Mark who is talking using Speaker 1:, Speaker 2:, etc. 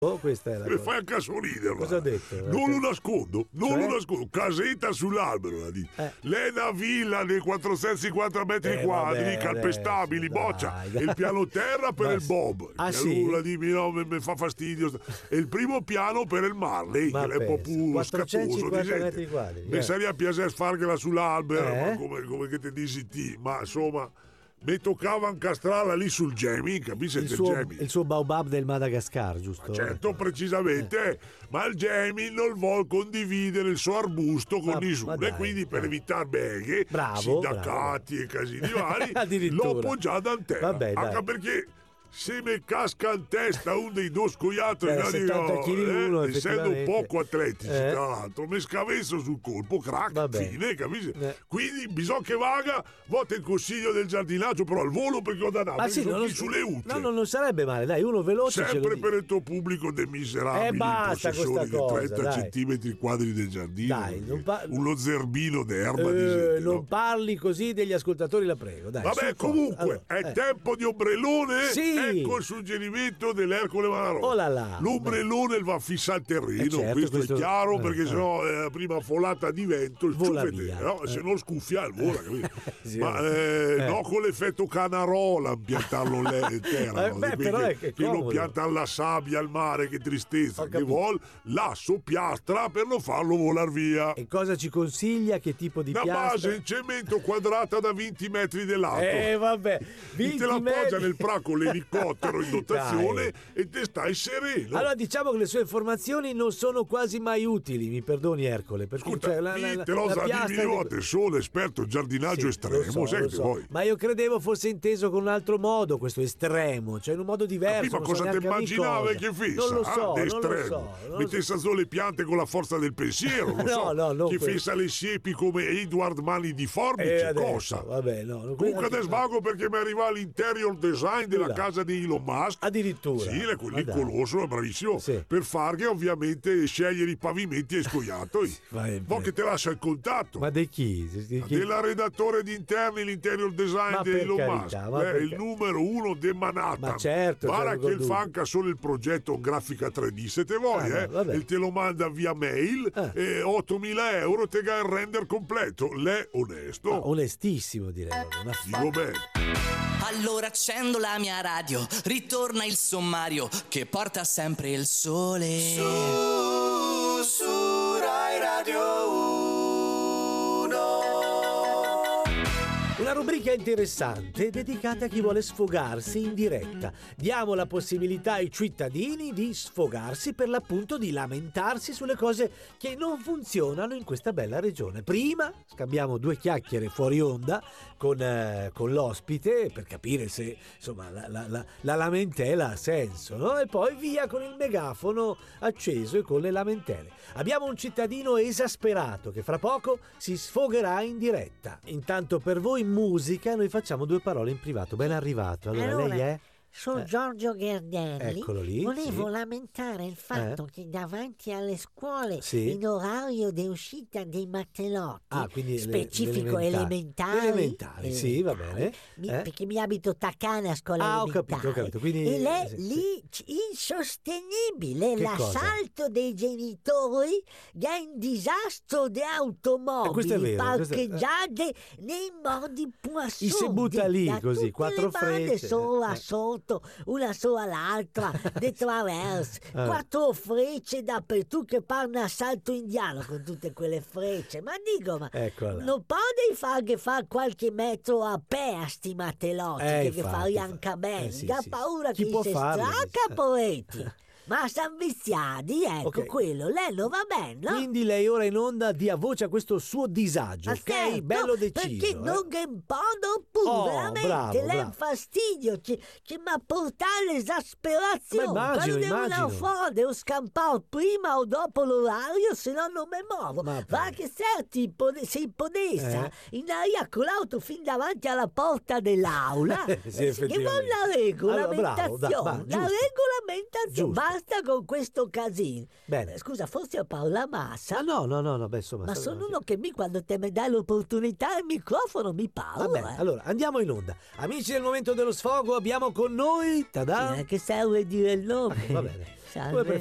Speaker 1: Questa è la
Speaker 2: Mi
Speaker 1: cosa.
Speaker 2: fai a caso ridere.
Speaker 1: Cosa ho detto?
Speaker 2: Non lo nascondo,
Speaker 1: Cioè?
Speaker 2: lo nascondo. Casetta sull'albero, la dico. Lei è una villa dei 450 metri quadri,
Speaker 1: vabbè,
Speaker 2: calpestabili,
Speaker 1: adesso,
Speaker 2: boccia.
Speaker 1: dai.
Speaker 2: E il piano terra per il bob.
Speaker 1: Ah,
Speaker 2: Che
Speaker 1: sì?
Speaker 2: nulla di no, mi fa fastidio. E il primo piano per il Marley,
Speaker 1: Ma
Speaker 2: che è
Speaker 1: pensa,
Speaker 2: proprio scatoso.
Speaker 1: 450 metri quadri.
Speaker 2: Mi sarebbe piacere fargliela sull'albero,
Speaker 1: Eh?
Speaker 2: ma come che ti dici ti? Ma insomma, mi toccava incastrarla lì sul Gemi, capisci?
Speaker 1: Il suo baobab del Madagascar, giusto?
Speaker 2: Certo, precisamente, ma il Gemi non vuol condividere il suo arbusto con nessuno, e quindi per evitare beghe, sindacati e casini vari, l'ho appoggiata in terra.
Speaker 1: Vabbè, dai.
Speaker 2: Anche perché se mi casca in testa uno dei due scoiattoli,
Speaker 1: 70 kg l'uno,
Speaker 2: essendo
Speaker 1: effettivamente.
Speaker 2: poco atletici, tra l'altro, mi scavesso sul colpo, crack, fine, capisci? Quindi bisogna che vaga, voto il consiglio del giardinaggio, però al volo perché ho dannato, sono qui sulle utte.
Speaker 1: No, non sarebbe male, dai, uno veloce.
Speaker 2: Sempre per il tuo pubblico dei miserabili
Speaker 1: basta
Speaker 2: possessori di
Speaker 1: questa
Speaker 2: 30
Speaker 1: cosa, dai.
Speaker 2: centimetri quadri del giardino.
Speaker 1: Dai,
Speaker 2: uno zerbino d'erba di
Speaker 1: non parli così degli ascoltatori, la prego, dai.
Speaker 2: Vabbè, comunque, è tempo di ombrellone?
Speaker 1: Sì.
Speaker 2: Ecco il suggerimento dell'Ercole Manarò.
Speaker 1: Oh là là.
Speaker 2: L'ombrellone va a fissare il terreno,
Speaker 1: certo,
Speaker 2: questo è chiaro, perché sennò la prima folata di vento
Speaker 1: Vola
Speaker 2: ciufete,
Speaker 1: via.
Speaker 2: no? Se non scuffia il vola, capito?
Speaker 1: Sì,
Speaker 2: Ma no con l'effetto Canarola piantarlo in terra, no?
Speaker 1: però è che
Speaker 2: che non
Speaker 1: comodo.
Speaker 2: pianta alla sabbia, al mare, che tristezza, che vuol la soppiastra per non farlo volar via.
Speaker 1: E cosa ci consiglia? Che tipo di
Speaker 2: Una
Speaker 1: piastra?
Speaker 2: base in cemento quadrata da 20 metri di lato.
Speaker 1: Vabbè,
Speaker 2: Te la appoggia nel praco l'elicottero in dotazione e te stai sereno.
Speaker 1: Allora diciamo che le sue informazioni non sono quasi mai utili, mi perdoni Ercole, perché
Speaker 2: Ascolta, te l'ho già di minuti, sono esperto in giardinaggio estremo, sai che vuoi.
Speaker 1: Ma io credevo fosse inteso con un altro modo questo estremo, cioè in un modo diverso.
Speaker 2: Ma cosa ti immaginavi che fissa?
Speaker 1: Non lo so, non lo
Speaker 2: estremo.
Speaker 1: so.
Speaker 2: Mettesse solo le piante con la forza del pensiero, lo so.
Speaker 1: non
Speaker 2: che
Speaker 1: quello.
Speaker 2: fissa le siepi come Edward Mani di Forbice, cosa?
Speaker 1: Vabbè,
Speaker 2: Comunque adesso vago perché mi arriva l'interior design della casa di Elon Musk.
Speaker 1: Addirittura.
Speaker 2: Sì, lì colosso, è bravissimo. Per farghe ovviamente scegliere i pavimenti e scoiattoli. Poi che te lascia il contatto.
Speaker 1: Ma di chi?
Speaker 2: Della redattore di interni, l'interior design di Elon Musk. È il numero uno di Manhattan.
Speaker 1: Ma certo.
Speaker 2: Guarda che il fanca solo il progetto grafica 3D, se te vuoi, e te lo manda via mail e 8.000 euro te ga il render completo. L'è onesto.
Speaker 1: Onestissimo, direi.
Speaker 2: Dico bene.
Speaker 3: Allora accendo la mia radio, ritorna il sommario che porta sempre il sole. Su Rai Radio 1.
Speaker 1: Una rubrica interessante dedicata a chi vuole sfogarsi in diretta. Diamo la possibilità ai cittadini di sfogarsi, per l'appunto di lamentarsi sulle cose che non funzionano in questa bella regione. Prima scambiamo due chiacchiere fuori onda con l'ospite per capire se insomma la lamentela ha senso, no? E poi via con il megafono acceso e con le lamentele. Abbiamo un cittadino esasperato che fra poco si sfogherà in diretta. Intanto per voi musica, noi facciamo due parole in privato. Ben arrivato. Allora lei è?
Speaker 4: Sono Giorgio Gherdelli.
Speaker 1: Eccolo lì.
Speaker 4: Volevo lamentare il fatto che davanti alle scuole,
Speaker 1: Sì.
Speaker 4: in orario di uscita dei mattelotti,
Speaker 1: quindi
Speaker 4: specifico elementari.
Speaker 1: Elementari, sì, va bene.
Speaker 4: Perché mi abito Taccane a scuola
Speaker 1: Ho
Speaker 4: elementare.
Speaker 1: capito. Quindi,
Speaker 4: E lei
Speaker 1: sì.
Speaker 4: lì insostenibile
Speaker 1: Che
Speaker 4: l'assalto dei genitori che è un disastro di
Speaker 1: questo è
Speaker 4: automobili
Speaker 1: vero,
Speaker 4: parcheggiate nei modi più assurdi.
Speaker 1: Si butta lì
Speaker 4: da
Speaker 1: così,
Speaker 4: tutte
Speaker 1: quattro
Speaker 4: le bande,
Speaker 1: frecce.
Speaker 4: sola sotto, una sola all'altra, di traverso, quattro frecce dappertutto che pare un assalto indiano con tutte quelle frecce. Ma dico,
Speaker 1: Eccola.
Speaker 4: non puoi fare qualche metro a pé a sti matelotti che
Speaker 1: infatti,
Speaker 4: fai anche bene.
Speaker 1: sì,
Speaker 4: Ha
Speaker 1: sì,
Speaker 4: paura
Speaker 1: chi
Speaker 4: che
Speaker 1: può
Speaker 4: si
Speaker 1: farlo?
Speaker 4: stracca, poveretti. Ma San Viziadi, ecco,
Speaker 1: Ok.
Speaker 4: quello, lei non va bene, no?
Speaker 1: Quindi lei ora in onda dia voce a questo suo disagio,
Speaker 4: Ma
Speaker 1: ok?
Speaker 4: certo,
Speaker 1: Bello deciso.
Speaker 4: perché non che un po' dopo, veramente,
Speaker 1: bravo.
Speaker 4: lei è un fastidio, che mi ha portato all'esasperazione.
Speaker 1: Ma immagino,
Speaker 4: Quando
Speaker 1: immagino.
Speaker 4: devo fuori, devo scampare prima o dopo l'orario, se no non mi muovo.
Speaker 1: Ma
Speaker 4: Va che certi se imponessa in aria con l'auto fin davanti alla porta dell'aula,
Speaker 1: Sì,
Speaker 4: che vuole la regolamentazione,
Speaker 1: Allora, bravo,
Speaker 4: la
Speaker 1: giusto.
Speaker 4: regolamentazione,
Speaker 1: Giusto.
Speaker 4: basta con questo casino.
Speaker 1: Bene.
Speaker 4: Scusa, forse parla massa?
Speaker 1: No, beh, insomma.
Speaker 4: Ma sono uno che quando te mi dai l'opportunità il microfono mi
Speaker 1: Va
Speaker 4: parla.
Speaker 1: bene, allora andiamo in onda. Amici del momento dello sfogo, abbiamo con noi. Tada!
Speaker 4: Che serve dire il nome?
Speaker 1: Va bene.
Speaker 4: Salve.